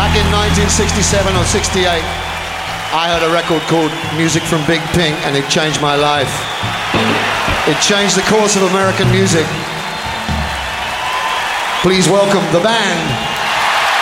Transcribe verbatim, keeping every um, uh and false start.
Back in nineteen sixty-seven or sixty-eight, I heard a record called Music from Big Pink, and it changed my life. It changed the course of American music. Please welcome the band.